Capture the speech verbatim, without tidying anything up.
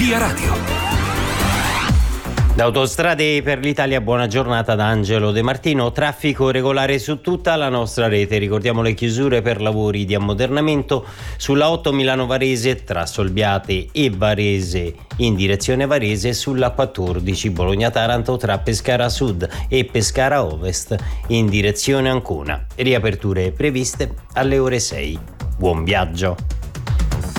Via Radio. Da Autostrade per l'Italia, buona giornata da Angelo De Martino. Traffico regolare su tutta la nostra rete. Ricordiamo le chiusure per lavori di ammodernamento sulla otto Milano Varese tra Solbiate e Varese in direzione Varese, sulla quattordici Bologna Taranto tra Pescara Sud e Pescara Ovest in direzione Ancona. Riaperture previste alle ore sei. Buon viaggio!